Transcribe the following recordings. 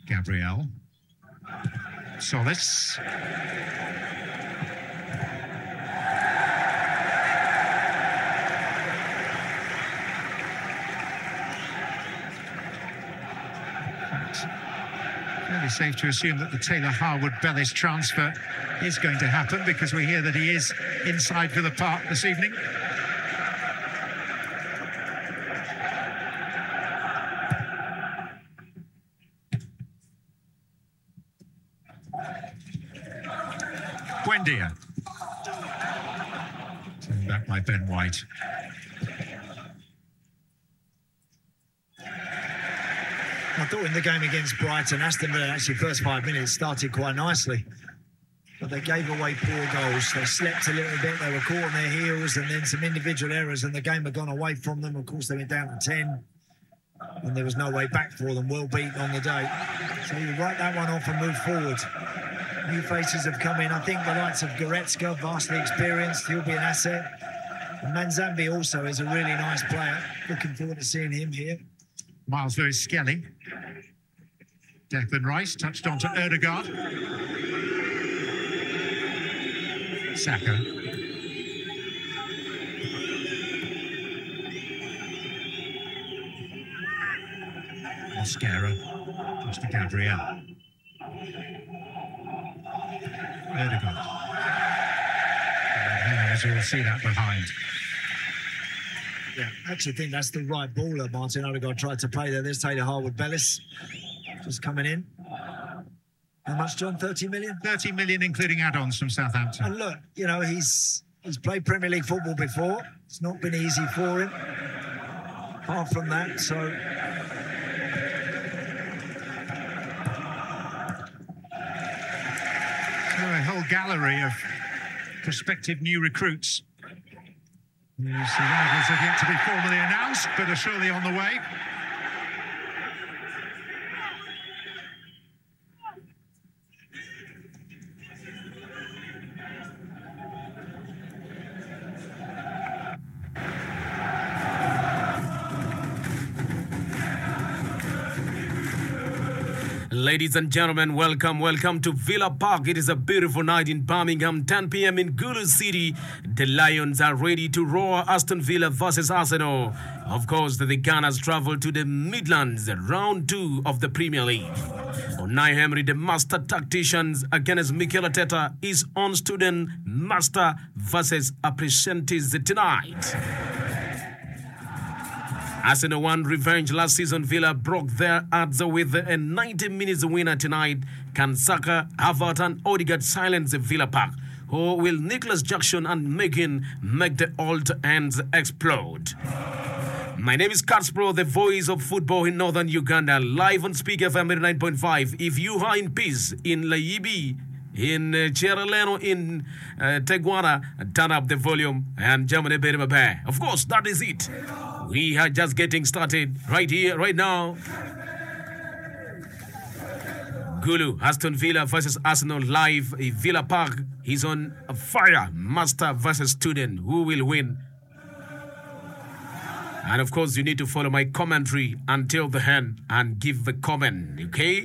Gabriel. Solis. Fairly safe to assume that the Taylor Harwood-Bellis transfer is going to happen, because we hear that he is inside Villa Park this evening. Buendia. Turned back by Ben White. I thought in the game against Brighton, Aston Villa actually first 5 minutes started quite nicely. But they gave away poor goals. They slept a little bit. They were caught on their heels, and then some individual errors, and the game had gone away from them. Of course, they went down to 10, and there was no way back for them. Well beaten on the day. So you write that one off and move forward. New faces have come in. I think the likes of Goretzka, vastly experienced. He'll be an asset. And Manzambi also is a really nice player. Looking forward to seeing him here. Miles Lewis-Skelly. Declan Rice touched on to Ødegaard. Saka. Mosquera. Just to Gabriel. Ødegaard. As you will see that behind. Yeah, I actually think that's the right ball that Martin Ødegaard tried to play there. There's Taylor Harwood-Bellis just coming in. How much, John? 30 million? 30 million, including add-ons from Southampton. And look, you know, he's played Premier League football before. It's not been easy for him. Apart from that, so... a whole gallery of prospective new recruits. These arrivals have yet to be formally announced, but are surely on the way. Ladies and gentlemen, welcome to Villa Park. It is a beautiful night in Birmingham, 10 p.m. in Gulu City. The Lions are ready to roar. Aston Villa versus Arsenal. Of course, the Gunners travel to the Midlands, round 2 of the Premier League. Unai Emery, the master tacticians against Mikel Arteta, is on student master versus apprentice tonight. Arsenal won revenge last season. Villa broke their odds with a 90 minutes winner tonight. Can Saka, Havertz and Odegaard silence Villa Park? Or will Nicholas Jackson and Megan make the old ends explode? My name is Katspro, the voice of football in northern Uganda, live on Speak FM 89.5. If you are in peace, in Laibi, in Cheraleno, in Teguana, turn up the volume and Germany Berimabe. Of course, that is it. We are just getting started right here, right now. Gulu, Aston Villa versus Arsenal live. Villa Park is on fire. Master versus student. Who will win? And of course, you need to follow my commentary until the end and give the comment, okay?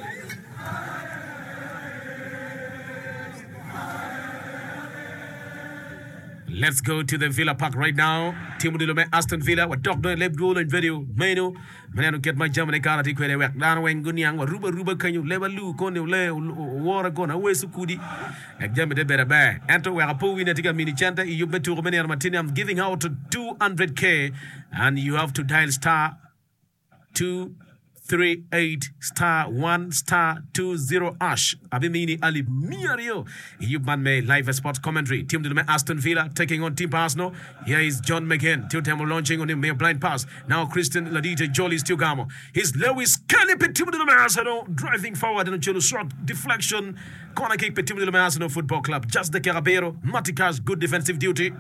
Let's go to the Villa Park right now. Timudilome Aston Villa. What doctor left goal and video. Menu. Manano get my German karate kwele wek. Dan wen gunyang wa ruba kanyu leba lu kone le wara gona wesu kudi. Ek German de bere ba. Ento we apu wina tika mini chanta. You bet to Romania Martini. I'm giving out 200k and you have to dial star 238 star 1 star 20 ash. Abimini Ali Miario. You man me live sports commentary. Team to Aston Villa taking on Team Arsenal. Here is John McGinn. Tiltemo launching on him. Mere blind pass. Now Christian Ladite Jolie Stugamo. He's Lewis Kelly. Team to Arsenal driving forward and a short deflection. Corner kick. Team to Arsenal Football Club. Just the Carabero. Matikas good defensive duty.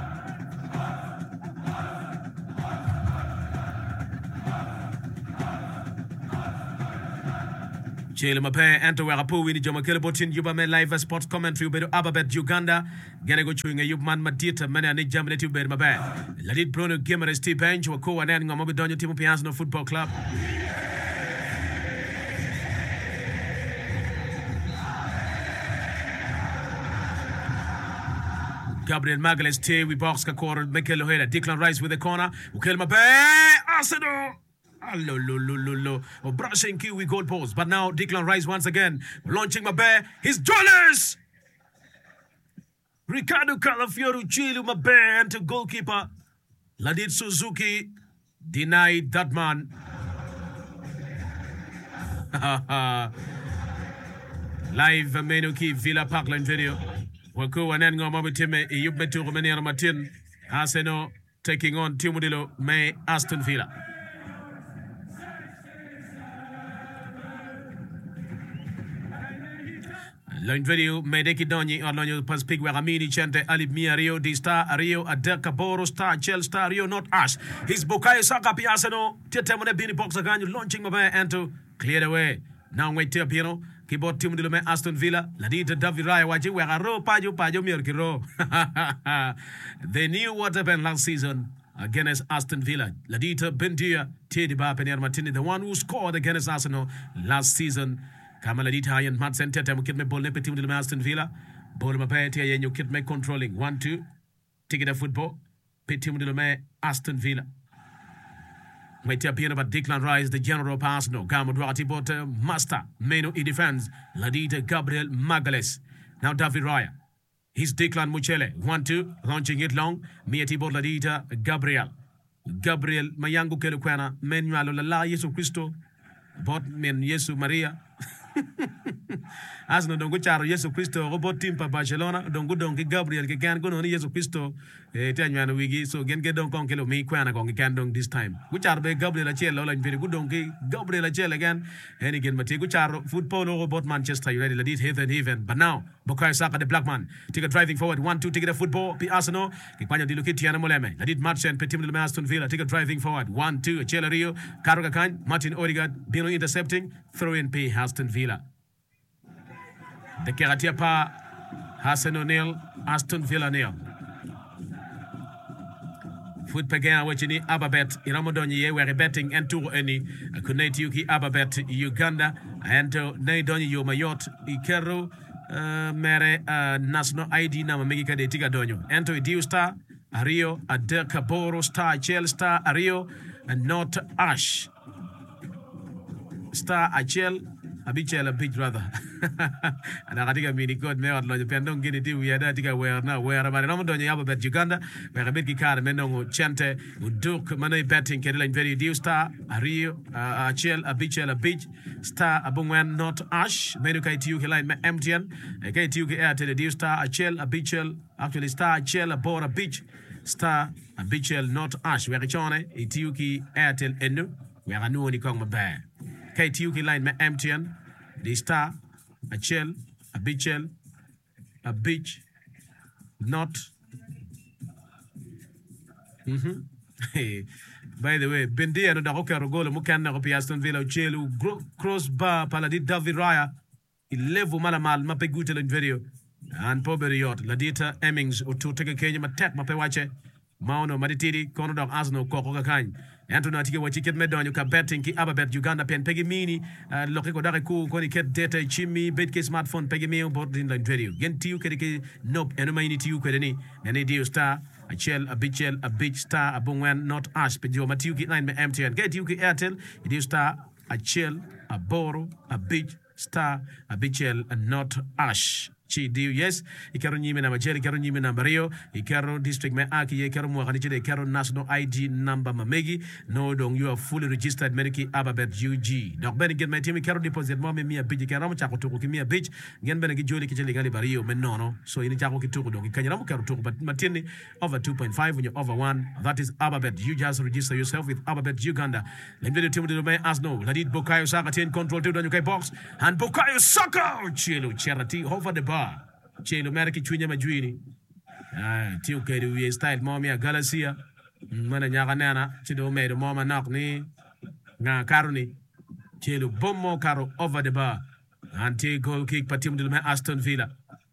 Chile Mape, Anto Warapu, Winnie Joma Kelebotin, Yubame Live Sports Commentary, Ubedo Ababet, Uganda, Ganego Chewing a Yubman Madita, Mania Nick Jamlet, Ubed Mabe, Ladit Bruno Gimmer, Steve Bench, Wako, and Anning on Mobidonia Team Piazno Football Club. Gabriel Magalhaes stay with box ka corner. Mikel Ojeda. Declan Rice with the corner. Ukel Mabe. Arsenal. Allo. Brushing Kiwi goal post. But now Declan Rice once again launching Mabe. His dollars. Ricardo Calafiori Chilu Mabe into goalkeeper. Ladid Suzuki denied that man. Live menu ki Villa Parkland video. Wako wanengo mabitime iyubmetu kumeniana Martin. Arsenal taking on Timudilo May Aston Villa. Line video Medeki Donyi Alonyo Paspig Wagamini Chente Alip Mia Rio Di Star Rio Adeka Boro Star Chel Star Rio not Ash. His Bukayo Saka Pi Arsenal Tetemone Bini Box again launching Mabe and to clear the way. Now wait till Piano. Keyboard team de Aston Villa. Ladita David Raya watching where Aro Pajo Mirkiro. They knew what happened last season against Aston Villa. Ladita Bendia Teddy Bapenir Martini, the one who scored against Arsenal last season. Kamaladita and Madsen Teta kit me ball nepe team de Aston Villa. Ball Mapete and you kit me controlling 1-2. Ticket of football. Pit team de Aston Villa. Wait up here about Declan Rice, the general of Arsenal. Gamadwati bought master. Meno in defense. Ladita Gabriel Magalhaes. Now David Raya. He's Declan Muchele. 1-2. Launching it long. Mieti bought Ladita Gabriel. Gabriel Mayangu Keluquana. Menualo Lala Yesu Christo. Bought Men Yesu Maria. Arsenal dongo charo Yesu Christo robot team pa Barcelona dongo Gabriel ke kan gono ni Yesu Christo tanywana wigi so gen ke don kon kelo mi kwana kon kan don this time gu charo be Gabriel achel lo lan very good donki Gabriel achel again and again mate gu charo football robot Manchester United la dit heaven but now Bukayo Saka the black man take a driving forward 1-2 take it a football pi Arsenal ke kwanya di lokiti yana moleme la dit Martian pe team de Aston Villa take a driving forward 1-2 achel Rio Karuga Kan Martin Odegaard Bino intercepting throw in P Aston Villa. The Keratia Pa Arsenal nil, Aston Villa nil. Foot Pagan Wachini Ababet Iramodonye were betting and two any Kuneti Yuki Ababet Uganda and Naidoni Yomayot Ikero Mere National ID Nama Megika de Tigadonyo. Ento Diu Star Ario Adeka Boro Star Chel Star Ario and not Ash Star Achel Abichel a big brother. And I think I mean, God, may I don't get it. We are that where now, where about Ramadan, Yababet Uganda, where a big card, Menongo, Chante, Duke, Money betting, Caroline Very Dew Star, Ario, Achel, Abichel, a beach, Star, Abungwan, not Ash, Menukai Tuke line, MTN, a K2 Air to the Dew Star, Achel, Abichel, actually Star, Achel, a board, a beach, Star, Abichel, not Ash, where Chone, Ituki, Airtel, Enu, where I know when you come back. K2 line, MTN. The Star, a Chel, a Bichel, a beach, not. By the way, Bendia no Daroka Rogolo Mukana Ropi Aston Villa Chelu crossbar Paladit David Raya, 11 Malamal Mapegutel in video, and Poberiot, Ladita Emmings, or to take a Kenya attack Mapewache, Mauno Maditidi, Conor Arsenal, Kokokakan. Antonio Tiki Wachiket Medon, you can betting ki Ababet Uganda pen Peggy Mini, Lokiko Dariku, Koniket Data, Chimmy, Bedke smartphone, Peggy Mail, board in the video. Get to you, Keriki, nope, and no to you, Kedeni, an idiot star, a Chel, a Bichel, a Big Star, a Bungwan, not Ash, but you Matuki 9 empty and get you Airtel, idiot star, a Chel, a Boro, a Big Star, a Bichel, and not Ash. Chidiu yes, Ikaro Nimi na Majeri, Ikaro Nimi na Mario, Ikaro District Me Aki, Ikaro Mwakanichi, Ikaro National ID number Mamegi. No, dong, you are fully registered Mediki Ababet UG. Dog Ben get my team, Ikaro deposit mommy me a bitch, Ikaro Chako to give me a bitch, Gen Benegi Joli Kicheli Barrio, Menono. So in Chako Kituku, dog, Kanyamo Karutu, but Matini over 2.5 when you're over 1. That is Ababet. You just register yourself with Ababet Uganda. Let me tell you the as no. Ladid Bukayo Saka 10 control to the UK box. And Bukayo Saka Chilu Charity over the bar. Chelo Meraki Chunya Majuini. Tiu Kedu style Momia Galacia. Mana Yaganana, Chido made a mama knock ni Nga Karuni. Chelo Bomo Caro over the bar. And take goal kick Patim de Aston Villa.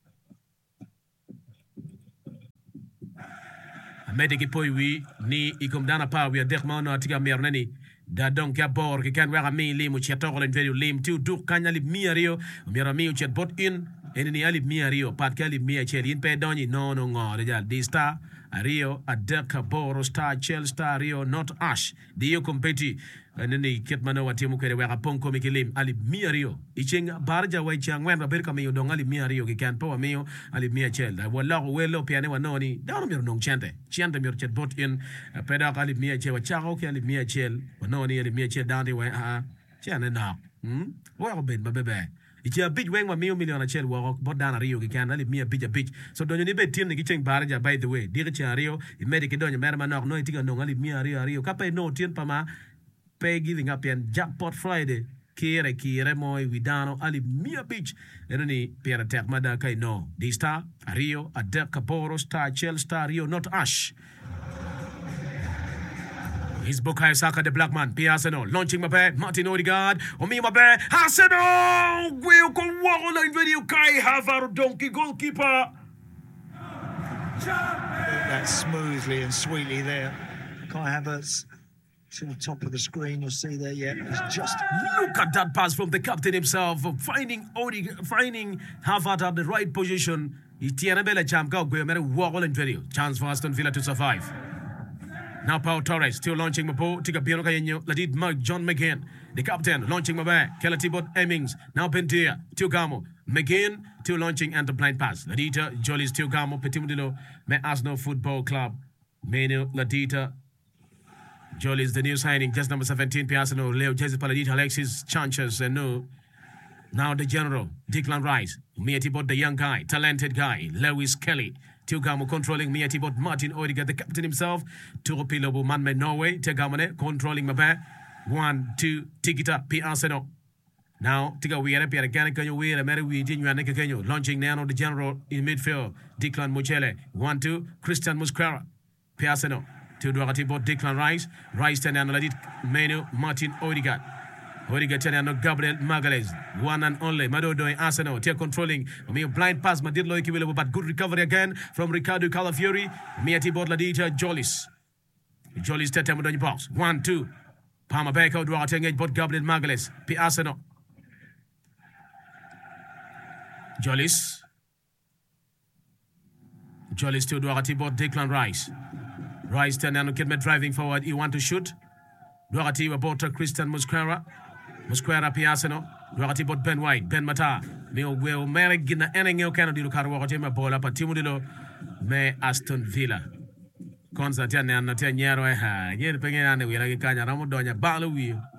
Mediki Poi ni Ikomdana Pa, we are Dekmano Atiga Mernani. Da donc ya bor ki kan wera mi limu ci togol en video lim tu du kanya li mi rio mi rami ci bot in enini ali mia rio pat kali mia chel in pe doni no ngore jal di star Rio Adeka Boro Star Chel Star Rio Not Ash Dio competi nini kitmano wa timu kere weka ponko mikilim ali mia Rio ichinga barja wa ichangwen ba berka miyo dong ali mia Rio ki kan po miyo ali mia chel wala welo piane wa noni dawo mir nong chente mir chet bot in peda ali mia che wa chako ki ali mia chel wa noni ali mia chel dandi wa ha chene na wa ben ba bebe Ichi big weng ma million a chel wa bot dana Rio ki kan ali mia big so donyo ni be team ni kicheng barja by the way dire cha Rio I medic donyo mer manok no tiga no ali mia Rio ka pe no tien pa ma pe giving up and jackpot Friday kire moy widano ali mia beach enani pera tek mada kai no di star Rio Adeka Boro Star Chel Star Rio Not Ash His Bukayo Saka, the black man, P. Arsenal, launching Mbappe, Martin Odegaard, Omi Mbappe, Arsenal, will go line video, Kai Havertz, donkey goalkeeper. That smoothly and sweetly there. Kai Havertz to the top of the screen, you'll see there, yeah, it's just... Look at that pass from the captain himself, finding Havertz at the right position. Itiana Bella Champ, go, walk line video. Chance for Aston Villa to survive. Now Pau Torres still launching Mapo, Tika Piano Cayenyo, Ladid Mug, John McGinn, the captain launching Mabe, Kelatibot Emmings, now Pentia, Tiogamo, McGinn, still launching and the blind pass. Ladita, Jolly's Tiogamo, Petimudilo, Me Arsenal Football Club, Menu, Ladita, Jolly's the new signing, just number 17, Arsenal, Leo, Jesse Paladita, Alexis Sanchez, and no. Now the general, Declan Rice, Miatibot, the young guy, talented guy, Lewis Kelly. Tiogamo controlling Miatibot, Martin Odegaard, the captain himself. Turopilobo Manme Norway, Tegamone controlling Mabe. 1, 2, Tikita, P. Arsenal. Now, Tiga Weere, Pierre Canicanyo Weere, Mary Virginia Nekakenyo, launching Nano, the general in midfield. Declan Muchele, 1, 2, Christian Musquera, P. Arsenal. Tudoratibot, Declan Rice, Rice Tenano, Menu, Martin Odegaard. Odegaard Tenano, Gabriel Magalhaes, one and only, Madodo Arsenal, Tia controlling, blind pass, Madidlo Equivalent, but good recovery again from Ricardo Calafiori, Miatibot Ladita, Jollis. Jollis Tetamon on your box, 1, 2, Palmer Baker, Duarte, but Gabriel Magalhaes, P. Arsenal. Jollis to Duarte, but Declan Rice. Rice Tenano, Kidman driving forward, he want to shoot. Duarte, about Christian Musquera. Musquera P. Arsenal, Duarte bot Ben White, Ben Mata, will marry Gina Enengel Kennedy Lucarwa, Bola, Patimudilo, Me Aston Villa. Constantine and Natianyero, Yen Pengan, we like Kanya Ramodonia, Balu.